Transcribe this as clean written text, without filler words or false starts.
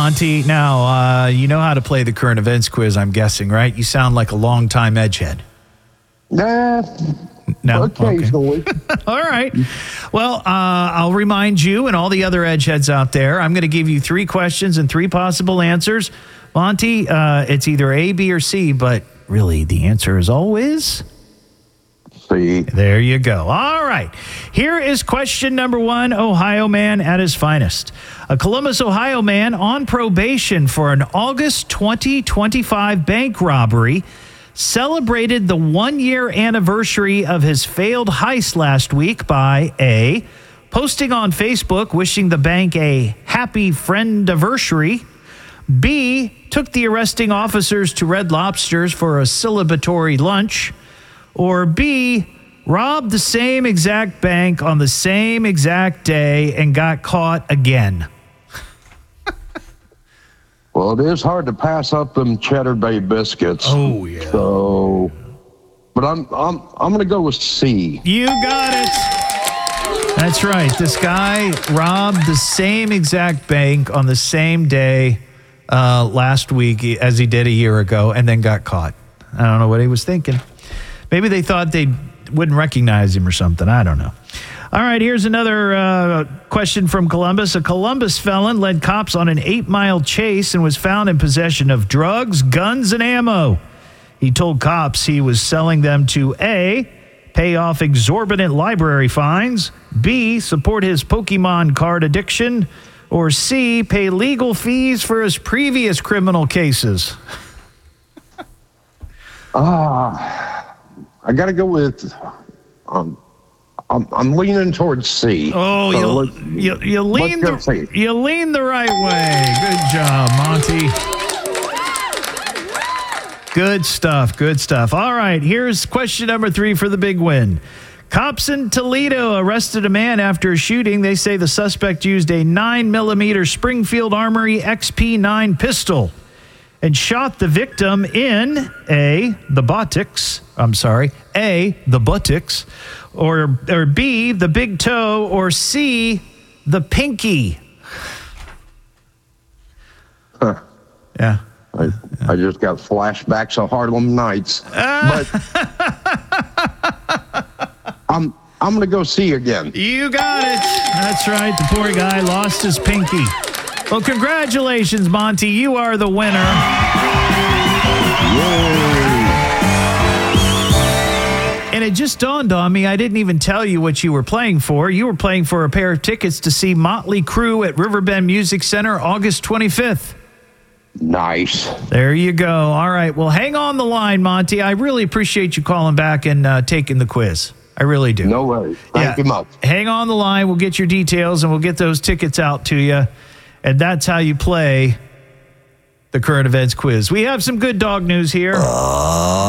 Monty, now, you know how to play the current events quiz, I'm guessing, right? You sound like a long-time edgehead. Nah, No? occasionally. Okay. All right. Well, I'll remind you and all the other edgeheads out there, I'm going to give you 3 questions and 3 possible answers. Monty, it's either A, B, or C, but really the answer is always... See. There you go. All right. Here is question number 1, Ohio man at his finest. A Columbus, Ohio man on probation for an August 2025 bank robbery celebrated the 1-year anniversary of his failed heist last week by A, posting on Facebook wishing the bank a happy friend-iversary, B, took the arresting officers to Red Lobster's for a celebratory lunch, or B, robbed the same exact bank on the same exact day and got caught again. Well, it is hard to pass up them Cheddar Bay biscuits. Oh, yeah. So, but I'm going to go with C. You got it. That's right. This guy robbed the same exact bank on the same day last week as he did a year ago and then got caught. I don't know what he was thinking. Maybe they thought they wouldn't recognize him or something. I don't know. All right, here's another question from Columbus. A Columbus felon led cops on an 8-mile chase and was found in possession of drugs, guns, and ammo. He told cops he was selling them to A, pay off exorbitant library fines, B, support his Pokemon card addiction, or C, pay legal fees for his previous criminal cases. I got to go with, I'm leaning towards C. Oh, So you lean the right way. Good job, Monty. Good stuff. All right, here's question number 3 for the big win. Cops in Toledo arrested a man after a shooting. They say the suspect used a 9mm Springfield Armory XP9 pistol and shot the victim in A, the buttocks, or B, the big toe, or C, the pinky. Yeah. I just got flashbacks of Harlem Nights. But I'm going to go C again. You got it. That's right. The poor guy lost his pinky. Well, congratulations, Monty. You are the winner. And it just dawned on me, I didn't even tell you what you were playing for. You were playing for a pair of tickets to see Motley Crue at Riverbend Music Center August 25th. Nice. There you go. All right. Well, hang on the line, Monty. I really appreciate you calling back and taking the quiz. I really do. No worries. Thank you much. Hang on the line. We'll get your details and we'll get those tickets out to you. And that's how you play the current events quiz. We have some good dog news here.